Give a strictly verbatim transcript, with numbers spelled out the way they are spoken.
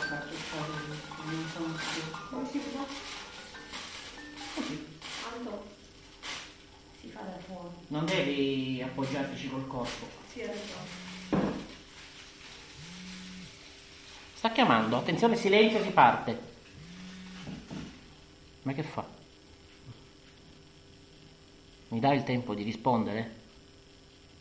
faccio sparire, non sono più. Come si fa? Così. Alto. Si fa da fuori. Non devi appoggiartici col corpo. Sì, ha ragione. Sta chiamando, attenzione, silenzio, si parte. Ma che fa? Mi dai il tempo di rispondere?